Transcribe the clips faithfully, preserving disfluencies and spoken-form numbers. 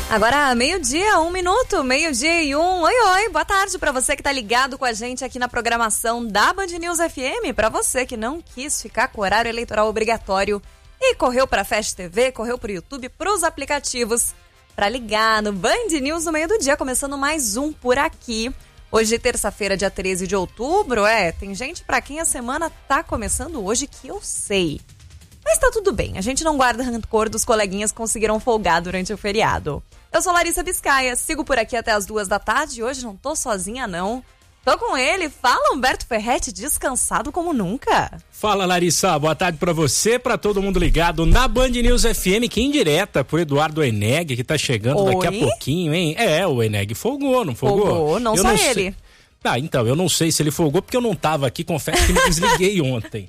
Agora, meio-dia, um minuto, meio-dia e um. Oi, oi, boa tarde pra você que tá ligado com a gente aqui na programação da Band News F M. Pra você que não quis ficar com o horário eleitoral obrigatório e correu pra Fast T V, correu pro YouTube, pros aplicativos, pra ligar no Band News no meio do dia, começando mais um por aqui. Hoje, terça-feira, dia treze de outubro, é, tem gente pra quem a semana tá começando hoje que eu sei. Mas tá tudo bem, a gente não guarda rancor dos coleguinhas que conseguiram folgar durante o feriado. Eu sou Larissa Biscaia, sigo por aqui até as duas da tarde e hoje não tô sozinha não. Tô com ele, fala Humberto Ferretti, descansado como nunca. Fala Larissa, boa tarde pra você, pra todo mundo ligado na Band News F M, que indireta pro Eduardo Eneg, que tá chegando Oi? daqui a pouquinho, hein? É, o Eneg folgou, não folgou? Folgou, não eu só não ele. Sei... Ah, então, eu não sei se ele folgou porque eu não tava aqui, confesso que me desliguei ontem.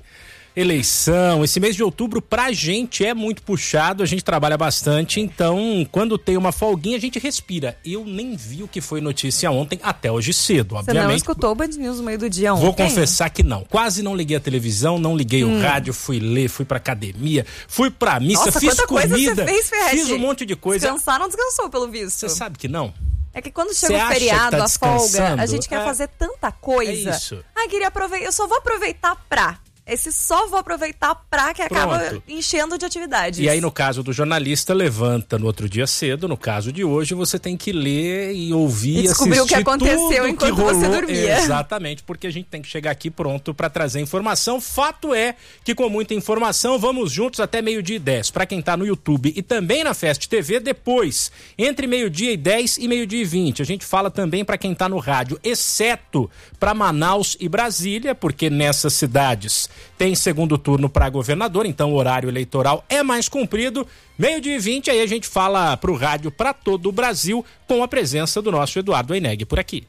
Eleição, esse mês de outubro pra gente é muito puxado, a gente trabalha bastante, então quando tem uma folguinha a gente respira. Eu nem vi o que foi notícia ontem, até hoje cedo, obviamente. Você não escutou o Band News no meio do dia ontem? Vou confessar que não, quase não liguei a televisão, não liguei hum. o rádio, fui ler, fui pra academia, fui pra missa, Nossa, fiz quanta comida, coisa você fez, Ferretti? Fiz um monte de coisa. Descansar não descansou pelo visto. Você sabe que não? É que quando chega Cê o feriado, tá a folga, a gente quer é. fazer tanta coisa. É isso. Ah, queria aproveitar, eu só vou aproveitar pra... Esse só vou aproveitar pra que acaba Pronto. enchendo de atividades. E aí, no caso do jornalista, levanta no outro dia cedo. No caso de hoje, você tem que ler e ouvir e descobrir o que aconteceu enquanto que você dormia. Exatamente, porque a gente tem que chegar aqui pronto para trazer informação. Fato é que com muita informação, vamos juntos até meio-dia e dez. Para quem tá no YouTube e também na Fast T V, depois, entre meio-dia e dez e meio-dia e vinte. A gente fala também para quem tá no rádio, exceto para Manaus e Brasília, porque nessas cidades tem segundo turno para governador, então o horário eleitoral é mais comprido. Meio-dia e vinte, aí a gente fala pro rádio para todo o Brasil, com a presença do nosso Eduardo Eneg por aqui.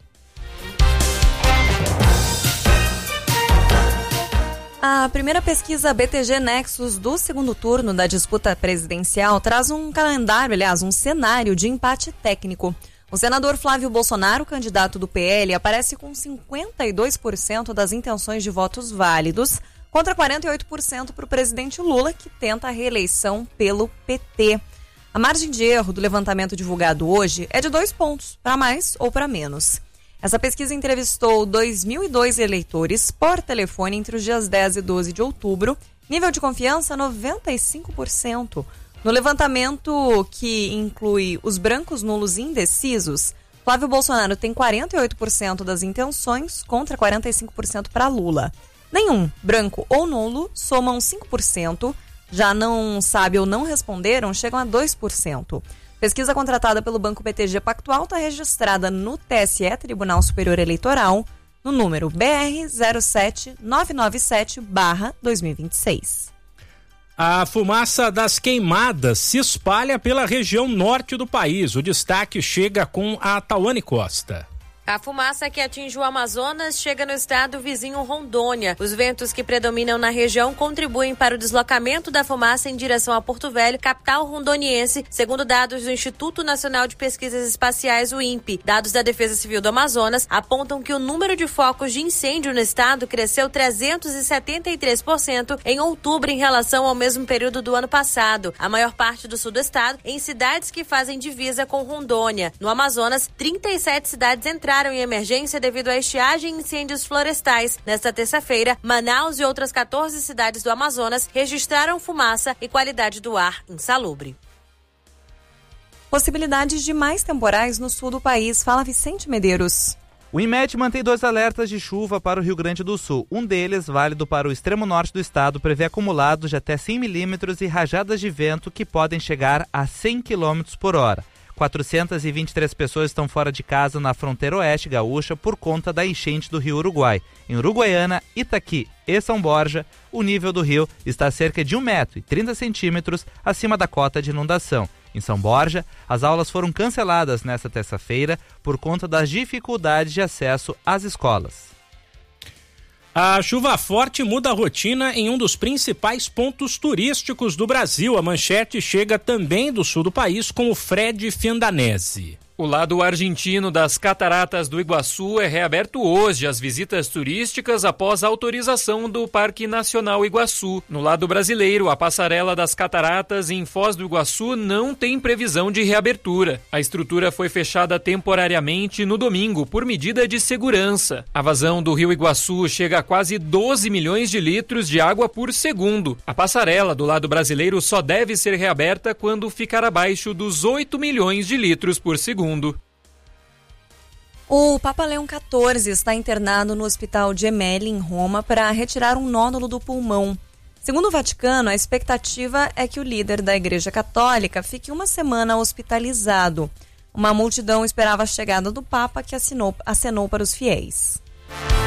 A primeira pesquisa B T G Nexus do segundo turno da disputa presidencial traz um calendário, aliás, um cenário de empate técnico. O senador Flávio Bolsonaro, candidato do P L, aparece com cinquenta e dois por cento das intenções de votos válidos, contra quarenta e oito por cento para o presidente Lula, que tenta a reeleição pelo P T. A margem de erro do levantamento divulgado hoje é de dois pontos, para mais ou para menos. Essa pesquisa entrevistou dois mil e dois eleitores por telefone entre os dias dez e doze de outubro, nível de confiança noventa e cinco por cento. No levantamento, que inclui os brancos, nulos e indecisos, Flávio Bolsonaro tem quarenta e oito por cento das intenções contra quarenta e cinco por cento para Lula. Nenhum, branco ou nulo, somam cinco por cento, já não sabe ou não responderam, chegam a dois por cento. Pesquisa contratada pelo Banco B T G Pactual está registrada no T S E, Tribunal Superior Eleitoral, no número B R zero sete nove nove sete barra dois mil e vinte e seis. A fumaça das queimadas se espalha pela região norte do país. O destaque chega com a Tawane Costa. A fumaça que atinge o Amazonas chega no estado vizinho Rondônia. Os ventos que predominam na região contribuem para o deslocamento da fumaça em direção a Porto Velho, capital rondoniense, segundo dados do Instituto Nacional de Pesquisas Espaciais, o INPE. Dados da Defesa Civil do Amazonas apontam que o número de focos de incêndio no estado cresceu trezentos e setenta e três por cento em outubro em relação ao mesmo período do ano passado. A maior parte do sul do estado em cidades que fazem divisa com Rondônia. No Amazonas, trinta e sete cidades entraram em emergência devido à estiagem e incêndios florestais. Nesta terça-feira, Manaus e outras quatorze cidades do Amazonas registraram fumaça e qualidade do ar insalubre. Possibilidades de mais temporais no sul do país. Fala Vicente Medeiros. O INMET mantém dois alertas de chuva para o Rio Grande do Sul. Um deles, válido para o extremo norte do estado, prevê acumulados de até cem milímetros e rajadas de vento que podem chegar a cem quilômetros por hora. quatrocentas e vinte e três pessoas estão fora de casa na fronteira oeste gaúcha por conta da enchente do rio Uruguai. Em Uruguaiana, Itaqui e São Borja, o nível do rio está a cerca de um metro e trinta centímetros acima da cota de inundação. Em São Borja, as aulas foram canceladas nesta terça-feira por conta das dificuldades de acesso às escolas. A chuva forte muda a rotina em um dos principais pontos turísticos do Brasil. A manchete chega também do sul do país com o Fred Fiandanese. O O lado argentino das Cataratas do Iguaçu é reaberto hoje às visitas turísticas após a autorização do Parque Nacional Iguaçu. No lado brasileiro, a passarela das Cataratas em Foz do Iguaçu não tem previsão de reabertura. A estrutura foi fechada temporariamente no domingo por medida de segurança. A vazão do Rio Iguaçu chega a quase doze milhões de litros de água por segundo. A passarela do lado brasileiro só deve ser reaberta quando ficar abaixo dos oito milhões de litros por segundo. O Papa Leão quatorze está internado no Hospital Gemelli, em Roma, para retirar um nódulo do pulmão. Segundo o Vaticano, a expectativa é que o líder da Igreja Católica fique uma semana hospitalizado. Uma multidão esperava a chegada do Papa, que assinou, acenou para os fiéis.